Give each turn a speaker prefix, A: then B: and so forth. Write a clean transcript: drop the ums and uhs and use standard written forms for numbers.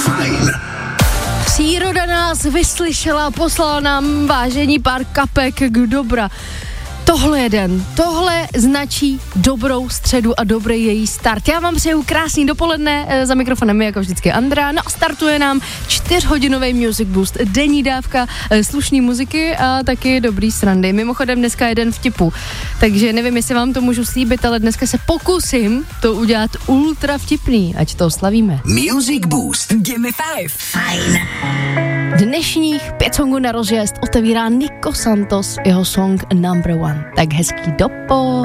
A: Fajn.
B: Příroda nás vyslyšela, poslala nám vážení pár kapek k dobra. Tohle je den, tohle značí dobrou středu a dobrý její start. Já vám přeju krásný dopoledne, za mikrofonem jako vždycky Andrea. No, startuje nám 4hodinový Music Boost, denní dávka slušný muziky a taky dobrý srandy. Mimochodem dneska jeden vtipu, takže nevím, jestli vám to můžu slíbit, ale dneska se pokusím to udělat ultra vtipný, ať to oslavíme.
A: Music Boost.
C: Gimme 5.
A: Fajn.
B: Dnešních 5 songů na rozjezd otevírá Nico Santos, jeho song Number One. Tak hezký dopo.